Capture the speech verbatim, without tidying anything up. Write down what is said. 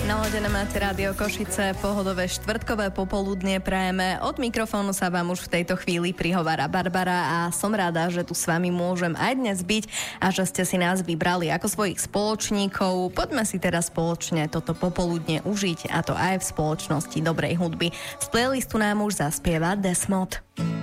Naladené máte Rádio Košice, pohodové štvrtkové popoludnie prajeme. Od mikrofónu sa vám už v tejto chvíli prihovára Barbara a som rada, že tu s vami môžem aj dnes byť a že ste si nás vybrali ako svojich spoločníkov. Poďme si teda spoločne toto popoludne užiť, a to aj v spoločnosti dobrej hudby. Z playlistu nám už zaspieva Desmod.